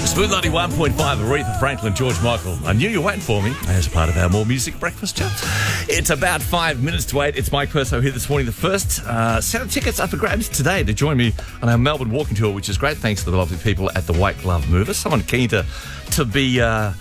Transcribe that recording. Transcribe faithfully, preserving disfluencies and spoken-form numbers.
Smooth ninety-one point five, Aretha Franklin, George Michael. I knew you were waiting for me as part of our More Music Breakfast chat. It's about five minutes to eight. It's Mike Perso here this morning. The first uh, set of tickets up for grabs today to join me on our Melbourne walking tour, which is great thanks to the lovely people at the White Glove Mover. Someone keen to, to be... Uh,